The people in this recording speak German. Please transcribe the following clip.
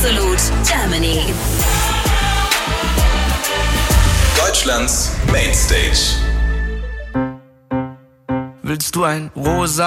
Absolut Germany. Deutschlands Mainstage. Willst du ein rosa